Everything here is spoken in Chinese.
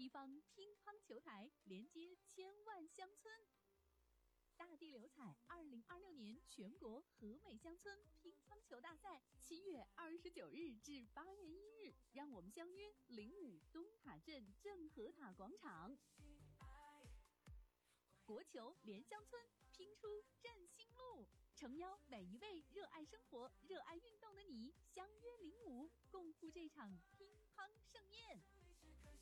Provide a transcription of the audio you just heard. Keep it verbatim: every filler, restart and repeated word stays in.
一方乒乓球台连接千万乡村。大地流彩二零二六年全国和美乡村乒乓球大赛，七月二十九日至八月一日，让我们相约零五东塔镇正和塔广场。国球连乡村，拼出振兴路，诚邀每一位热爱生活、热爱运动的你，相约零五，共赴这场乒乓盛宴。